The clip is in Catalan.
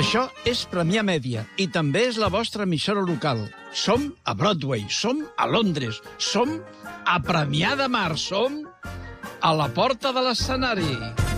Això és Premià Mèdia i també és la vostra emissora local. Som a Broadway, som a Londres, som a Premià de Mar, som a la porta de l'escenari.